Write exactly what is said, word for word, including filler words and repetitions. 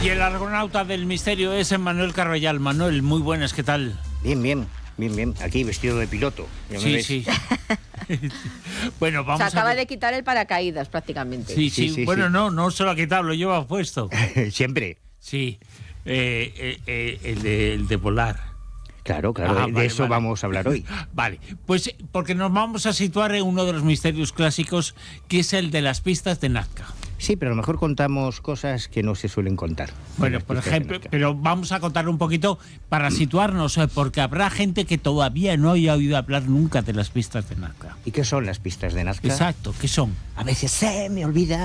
Y el argonauta del misterio es Manuel Carvallal. Manuel, muy buenas, ¿qué tal? Bien, bien, bien, bien. Aquí vestido de piloto. ¿Ya me Sí, ves? sí. Bueno, vamos Se acaba a... de quitar el paracaídas prácticamente. Sí, sí, Sí, sí, bueno, sí. no, no se lo ha quitado, lo lleva puesto. Siempre. Sí, eh, eh, eh, el, de, el de volar. Claro, claro, Ah, de vale, eso vale. vamos a hablar hoy. Vale, pues porque nos vamos a situar en uno de los misterios clásicos, que es el de las pistas de Nazca. Sí, pero a lo mejor contamos cosas que no se suelen contar. Bueno, Las por pistas de ejemplo, Nazca. pero vamos a contar un poquito para situarnos, eh, porque habrá gente que todavía no haya oído hablar nunca de las pistas de Nazca. ¿Y qué son las pistas de Nazca? Exacto, ¿qué son? A veces se me olvida.